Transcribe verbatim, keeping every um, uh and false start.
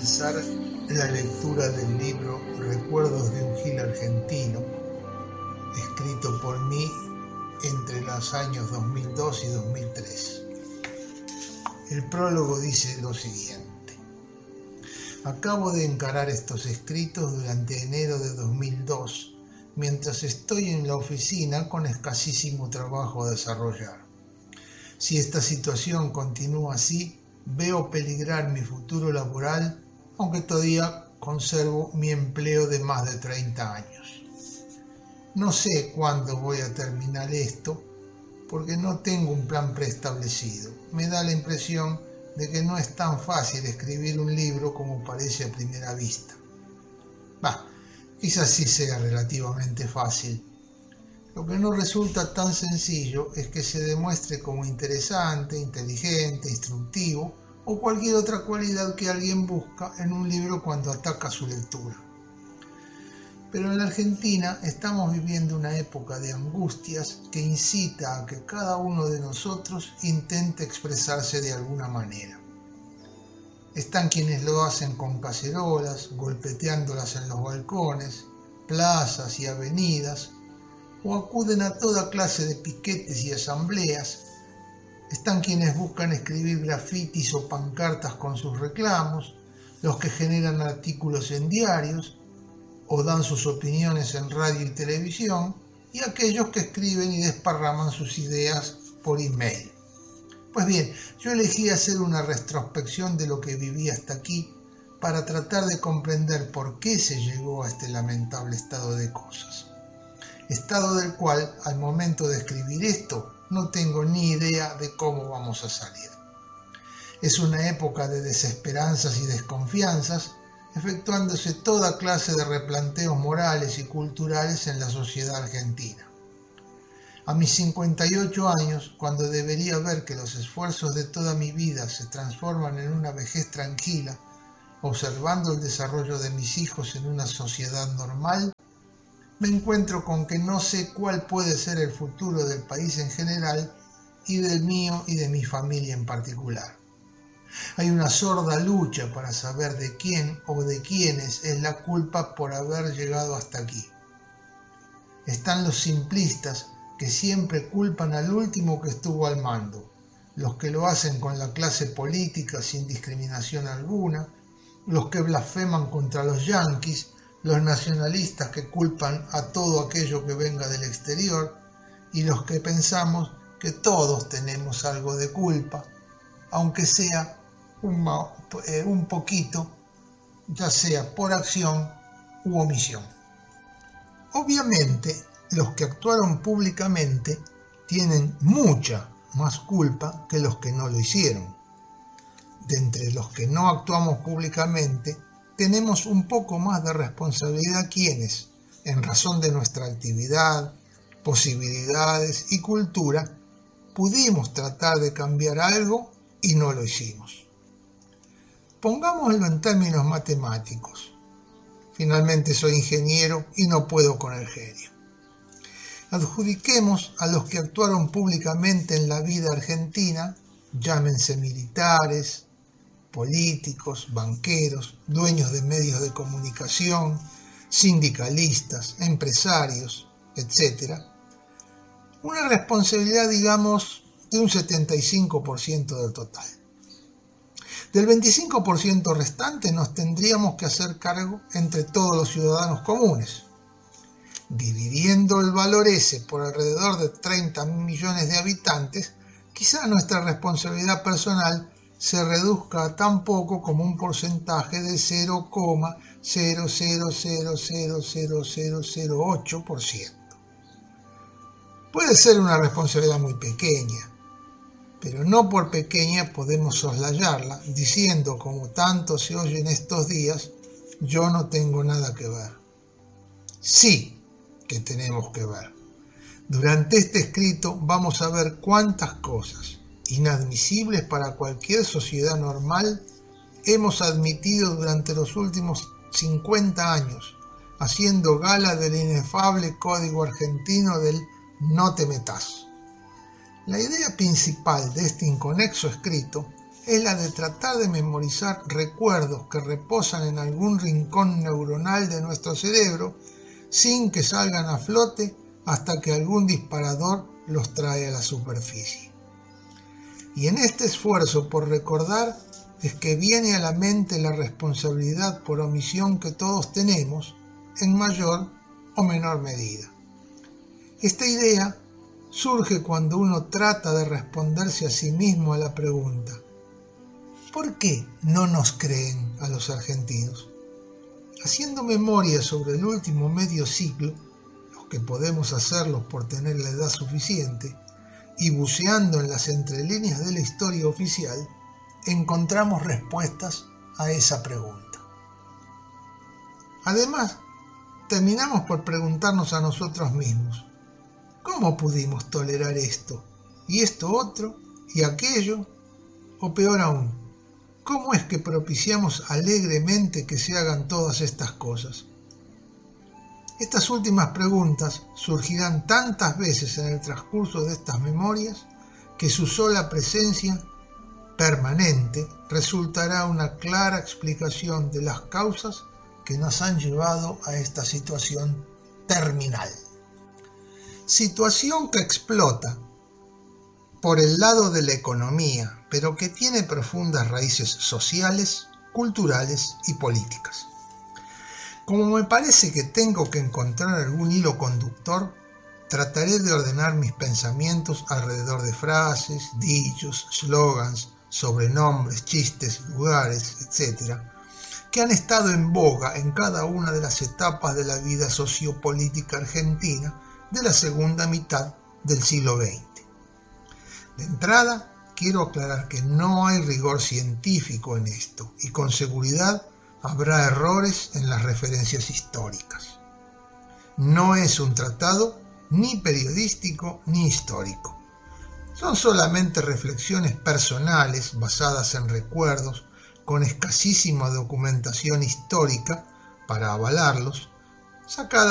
comenzar la lectura del libro Recuerdos de un Gil Argentino, escrito por mí entre los años dos mil dos y dos mil tres. El prólogo dice lo siguiente: acabo de encarar estos escritos durante enero de dos mil dos, mientras estoy en la oficina con escasísimo trabajo a desarrollar. Si esta situación continúa así, veo peligrar mi futuro laboral, aunque todavía conservo mi empleo de más de treinta años. No sé cuándo voy a terminar esto, porque no tengo un plan preestablecido. Me da la impresión de que no es tan fácil escribir un libro como parece a primera vista. Bah, quizás sí sea relativamente fácil. Lo que no resulta tan sencillo es que se demuestre como interesante, inteligente, instructivo o cualquier otra cualidad que alguien busca en un libro cuando ataca su lectura. Pero en la Argentina estamos viviendo una época de angustias que incita a que cada uno de nosotros intente expresarse de alguna manera. Están quienes lo hacen con cacerolas, golpeteándolas en los balcones, plazas y avenidas, o acuden a toda clase de piquetes y asambleas. Están quienes buscan escribir grafitis o pancartas con sus reclamos, los que generan artículos en diarios o dan sus opiniones en radio y televisión, y aquellos que escriben y desparraman sus ideas por email. Pues bien, yo elegí hacer una retrospección de lo que viví hasta aquí para tratar de comprender por qué se llegó a este lamentable estado de cosas. Estado del cual, al momento de escribir esto, no tengo ni idea de cómo vamos a salir. Es una época de desesperanzas y desconfianzas, efectuándose toda clase de replanteos morales y culturales en la sociedad argentina. A mis cincuenta y ocho años, cuando debería ver que los esfuerzos de toda mi vida se transforman en una vejez tranquila, observando el desarrollo de mis hijos en una sociedad normal, me encuentro con que no sé cuál puede ser el futuro del país en general y del mío y de mi familia en particular. Hay una sorda lucha para saber de quién o de quiénes es la culpa por haber llegado hasta aquí. Están los simplistas que siempre culpan al último que estuvo al mando, los que lo hacen con la clase política sin discriminación alguna, los que blasfeman contra los yanquis, los nacionalistas que culpan a todo aquello que venga del exterior y los que pensamos que todos tenemos algo de culpa, aunque sea un, eh, un poquito, ya sea por acción u omisión. Obviamente, los que actuaron públicamente tienen mucha más culpa que los que no lo hicieron. De entre los que no actuamos públicamente, tenemos un poco más de responsabilidad quienes, en razón de nuestra actividad, posibilidades y cultura, pudimos tratar de cambiar algo y no lo hicimos. Pongámoslo en términos matemáticos. Finalmente soy ingeniero y no puedo con el genio. Adjudiquemos a los que actuaron públicamente en la vida argentina, llámense militares, políticos, banqueros, dueños de medios de comunicación, sindicalistas, empresarios, etcétera, una responsabilidad, digamos, de un setenta y cinco por ciento del total. Del veinticinco por ciento restante nos tendríamos que hacer cargo entre todos los ciudadanos comunes. Dividiendo el valor ese por alrededor de treinta millones de habitantes, quizá nuestra responsabilidad personal se reduzca a tan poco como un porcentaje de cero coma cero cero cero cero cero cero cero ocho por ciento. Puede ser una responsabilidad muy pequeña, pero no por pequeña podemos soslayarla diciendo, como tanto se oye en estos días, yo no tengo nada que ver. Sí que tenemos que ver. Durante este escrito vamos a ver cuántas cosas inadmisibles para cualquier sociedad normal hemos admitido durante los últimos cincuenta años, haciendo gala del inefable código argentino del no te metas. La idea principal de este inconexo escrito es la de tratar de memorizar recuerdos que reposan en algún rincón neuronal de nuestro cerebro sin que salgan a flote hasta que algún disparador los trae a la superficie. Y en este esfuerzo por recordar es que viene a la mente la responsabilidad por omisión que todos tenemos, en mayor o menor medida. Esta idea surge cuando uno trata de responderse a sí mismo a la pregunta: ¿por qué no nos creen a los argentinos? Haciendo memoria sobre el último medio siglo, los que podemos hacerlo por tener la edad suficiente, y buceando en las entrelíneas de la historia oficial, encontramos respuestas a esa pregunta. Además, terminamos por preguntarnos a nosotros mismos: ¿cómo pudimos tolerar esto, y esto otro, y aquello? O peor aún, ¿cómo es que propiciamos alegremente que se hagan todas estas cosas? Estas últimas preguntas surgirán tantas veces en el transcurso de estas memorias que su sola presencia permanente resultará una clara explicación de las causas que nos han llevado a esta situación terminal. Situación que explota por el lado de la economía, pero que tiene profundas raíces sociales, culturales y políticas. Como me parece que tengo que encontrar algún hilo conductor, trataré de ordenar mis pensamientos alrededor de frases, dichos, slogans, sobrenombres, chistes, lugares, etcétera, que han estado en boga en cada una de las etapas de la vida sociopolítica argentina de la segunda mitad del siglo veinte. De entrada, quiero aclarar que no hay rigor científico en esto y con seguridad habrá errores en las referencias históricas. No es un tratado ni periodístico ni histórico. Son solamente reflexiones personales basadas en recuerdos con escasísima documentación histórica para avalarlos, sacadas